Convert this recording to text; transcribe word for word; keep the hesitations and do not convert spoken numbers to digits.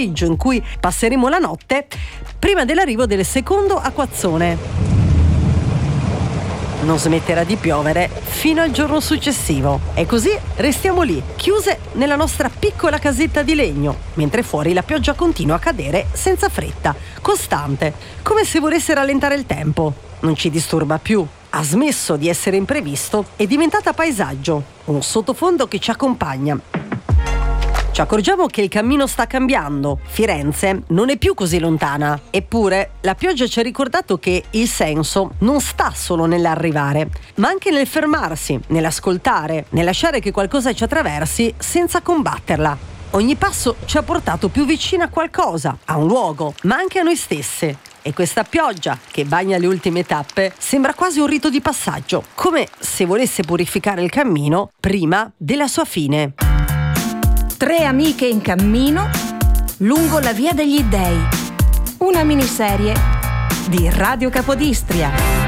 pomeriggio in cui passeremo la notte prima dell'arrivo del secondo acquazzone. Non smetterà di piovere fino al giorno successivo e così restiamo lì, chiuse nella nostra piccola casetta di legno, mentre fuori la pioggia continua a cadere senza fretta, costante, come se volesse rallentare il tempo. Non ci disturba più, ha smesso di essere imprevisto, è diventata paesaggio, un sottofondo che ci accompagna. Ci accorgiamo che il cammino sta cambiando. Firenze non è più così lontana. Eppure, la pioggia ci ha ricordato che il senso non sta solo nell'arrivare, ma anche nel fermarsi, nell'ascoltare, nel lasciare che qualcosa ci attraversi senza combatterla. Ogni passo ci ha portato più vicino a qualcosa, a un luogo, ma anche a noi stesse. E questa pioggia, che bagna le ultime tappe, sembra quasi un rito di passaggio, come se volesse purificare il cammino prima della sua fine. Tre amiche in cammino lungo la via degli dèi. Una miniserie di Radio Capodistria.